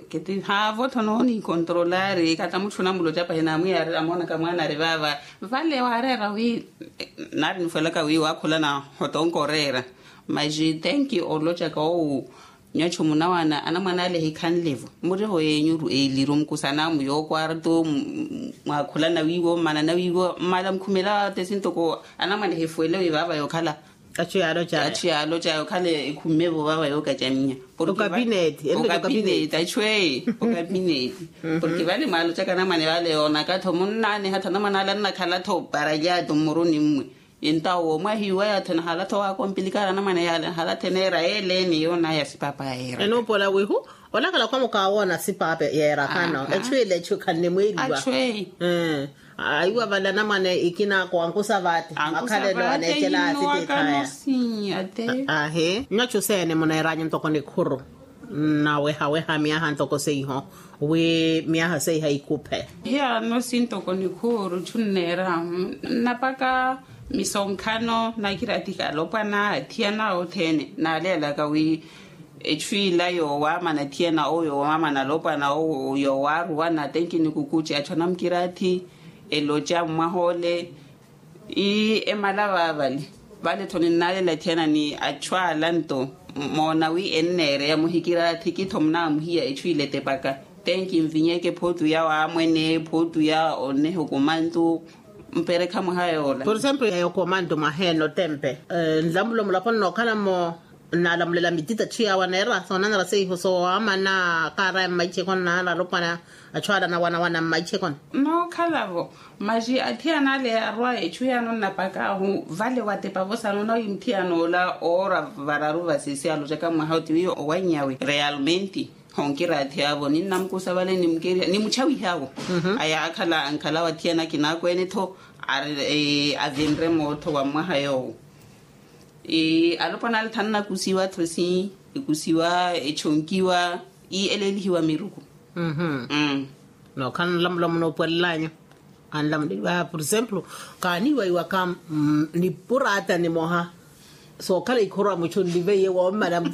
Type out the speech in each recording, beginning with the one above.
ke te ha votho no ni controllare ka tla motho na mulo ja pa ena mo ya re amona ka mwana re baba vale wa re ra wi na re nfela ka wi wa khola na hotonkorera maji thank you o loja ka o nyacho munawana ana mwana le hikan level muri ho yenyu e lirum kusana mu yo kwarto ma khola na wiwo mana na wiwo mala mkhumela tesinto ko ana mwana hefuele wi baba yo khala Achiyalo cha khale ikhumebo baba yo ka jaminya porque cabinet achwe o cabinet porque vale malo cha kana mane vale ona ka thomo nane hatha na manala nna khala tho para ya to moroni mwe intawo mwa hiwa ya thana hala tho a kompilikana na mane ya hala tenera eleni yona ya sipapa ya era eno pola wehu ola kala kwa mukawona sipapa ya era kana achwele chukane mweliwa achwe aiwa bala na mane ikina kwa ankusa vati akale no anechela asite kaya nyacho sene mona eranya ntoko ne khuru na weha miaha ntoko seiho we miaha sei haikupe ya no sinto ko ne khuru chunera napaka misonkhano na kiratika lopana thiana othene na lela ka wi echwila yo wa mana thiana oyo wa mana lopana o yo wa ruwana tenkini kukuchi achona mkirati eloja mahole emalava vale thoni nale la thena ni achwala nto mona wi ennere ya muhikira thikitho mna muhia echwile tepaka thank mvinyeke photu ya wa mwene photu ya one hukumantu mpere kama hayola por ejemplo ya komando maheno tempe ndlambulo mulapona no khala mo na lamlela mitita chia wanera sona na sei so amana kara maiche kon na la lopana achwala na wana maiche kon no khalavo maji athiana le arwa echuyano na paka hu vale wate pavosa no imthiano la ora vararu vasisi alo jaka mahauti wi owanyawe realmente honkira thiabo ni namkusa vale ni mkeria ni mchawi hawo aya akhala ankhala wathiana kinako ene tho avendre motho wa mahayo alopana thanna kusiwa thosi ikusiwa echonkiwa elelihiwa miruku no kan lam no pellanyo an lam ba por ejemplo kani wa kam ni purata ni moha so kala ikora mucho live ye wa madam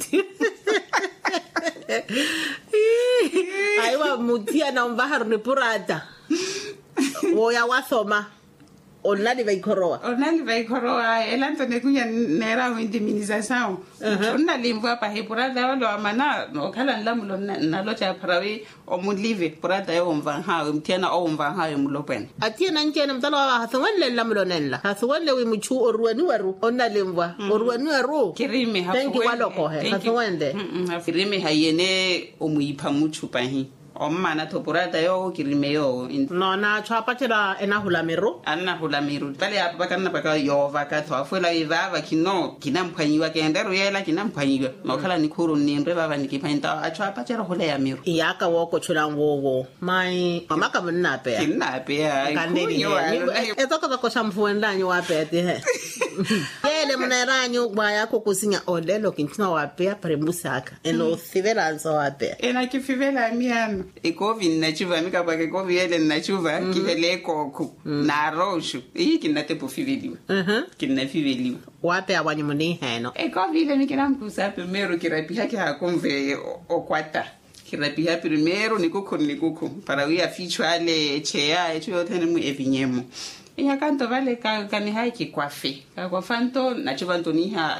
aiwa mutia na mbahar ni purata wo ya wasoma onali vaikoroa elanto nekunya nera indemnisation onna limva pa hepurada walo amana no khala nlamulo nalocha parawe omulive purada yo mvanha mtiana o mvanha yo mulopen atiena nkena mtalo wa hathwanle lamulo nenla hathwanle wi muchu orwani waru onna limva orwani waru kirime thank you waloko he hathwande kirime hayene omuipa muchu pahi omana thopurata yo kirime yo no na chapatela enahula miru pale apa bakana baka yo vaka thoafela ivava kino kinamphwanyiwa kendero yela kinamphwanyiwa no khala nikhuru nimre baba nikiphainta achapatela hole ya miru iyaka woko chula ngogo mai mama ka mnape ya kandeni etoka bako shamfuendanyo wapete he yele mnaranyo baya kokusinya odelo kintina wape premusaka eno sivelanzo wape ena kifivela miano ekovi nachuva mikaba ke kovi ele nachuva kivele koku na roshu kinate pofiveliwa kinafiveliwa wape abanye muni heno ekovi ile mikina mkusa primero kirapiha ki hakomve okwata kirapiha primero nikuko para wia fichwale chea echo yote mu evinyemo kanto vale kani haiki kwafe kwa fanto nachuva ntoniha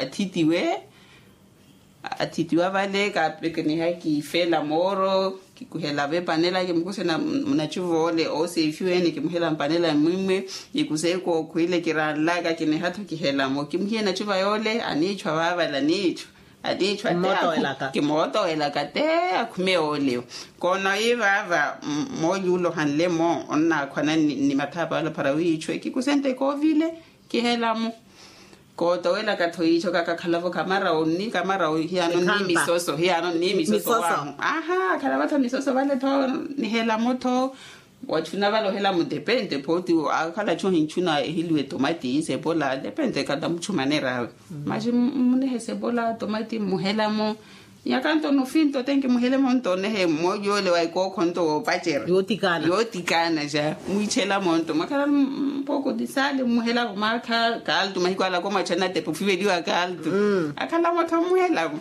atitiwa vale ka pekeni haiki fela moro kikuhela ve panela ke mkuse na mnachuvole o se ifiweni kimhela panela mwimwe ikuseko kuile kiralaga kine hatu kihela mo kimhie na chuva yole anichwa baba la nicho adichwa te kimoto elaka te akume ole kona ivava moyulo hanle mo onna khwana ni mathapa la parawi chwe kikusente ko vile kihela mo ko toela ka thoicho ka khalavo kamara hiano ni misoso aha khalava tho misoso vale tho ni hela motho wachuna valo hela mo depende poti akhala cho hinchuna hilwe tomati se bola depende kada mchumanera maji mune hese bola tomati muhela mo yakanto no finto tenke muhele monto ne he moyo le wai ko konto pachera yotikana ja muichela monto makala poko disale muhela maka kaltu mahikwala ko machana te pofiveliwa kaltu akala motho muhela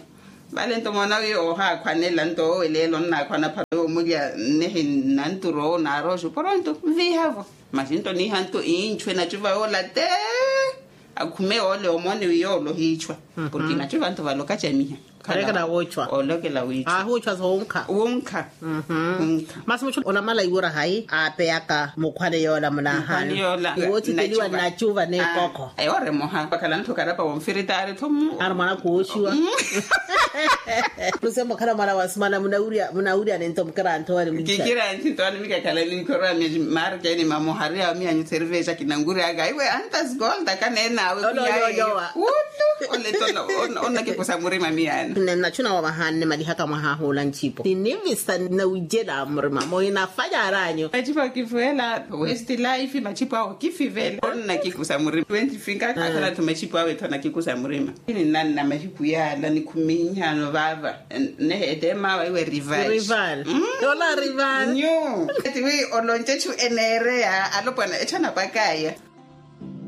vale nto mona yo ha khwanela nto elelo nna khwana phalo molia nehe nanturo na rojo pronto vi havo mazinto ni hanto inchwe na chuva ola te akhume ole omone yolo hichwa porque na chuva nto valoka chamiha kareka na wochwa oloke la wichwa wochwa zo unka masimucho ona mala iwora hai ape aka mokhwane yola mnahani iwoti teliwa na chuva ne koko ayore moha bakala nto karapa womfiritare tomu armana kuoshiwa lusema kana mara wasimana munauria nento mkara ntwari mlicha kikira nto ani mika kala ni kora mi marke ni mamohari ami anyu cerveja kinanguri aga iwe antas gold kana nawe kuya ole tono ona kiposa murima miana na chuna wa mahane mali haka mahahula nchipo ninivisa na ujela mrima mo inafanya aranyo machipo kifuela west life machipo au kifivela ona kikusa murima 20 finger akala tumechipo awe tona kikusa murima ini nani na machipo yala ni kuminya no baba ne edema iwe rival yola rival nyo etiwe olonchechu enerea alopana echana pakaya